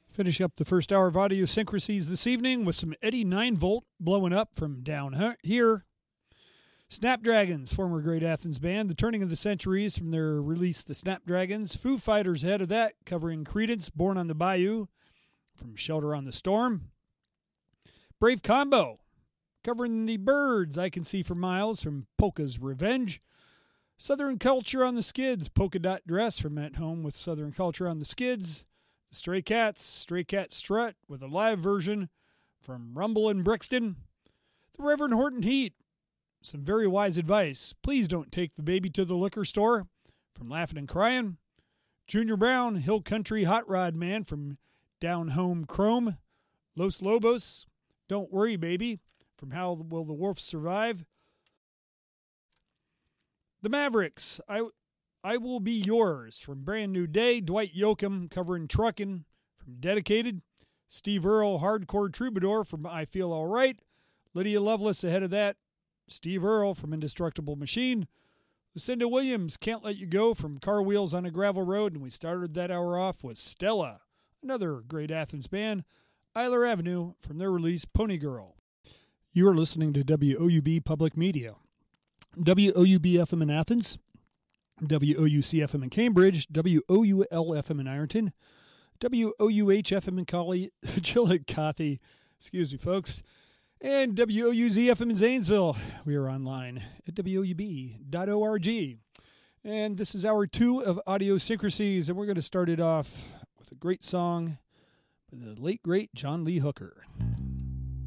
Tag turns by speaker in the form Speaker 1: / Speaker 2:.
Speaker 1: Finish up the first hour of Idiosyncrasies this evening with some Eddie 9-Volt blowing up from down here. Snapdragons, former Great Athens band, The Turning of the Centuries from their release The Snapdragons. Foo Fighters ahead of that, covering Creedence, Born on the Bayou from Shelter on the Storm. Brave Combo, covering The Birds, I Can See for Miles from Polka's Revenge. Southern Culture on the Skids, Polka Dot Dress from At Home with Southern Culture on the Skids. The Stray Cats, Stray Cat Strut with a live version from Rumble in Brixton. The Reverend Horton Heat, some very wise advice. Please don't take the baby to the liquor store from Laughing and Crying. Junior Brown, Hill Country Hot Rod Man from Down Home Chrome. Los Lobos, Don't Worry Baby from How Will the Wolf Survive. The Mavericks, I Will Be Yours from Brand New Day. Dwight Yoakam covering Truckin' from Dedicated. Steve Earle, Hardcore Troubadour from I Feel Alright. Lydia Lovelace ahead of that. Steve Earle from Indestructible Machine. Lucinda Williams, Can't Let You Go from Car Wheels on a Gravel Road. And we started that hour off with Stella, another Great Athens band. Eiler Avenue from their release Pony Girl. You are listening to WOUB Public Media. WOUB-FM in Athens. WOUC-FM in Cambridge. WOUL-FM in Ironton. WOUH-FM in Chillicothe. Excuse me, folks. And WOUZ-FM in Zanesville. We are online at WOUB.org. And this is hour 2 of Idiosyncrasies, and we're going to start it off with a great song by the late, great John Lee Hooker.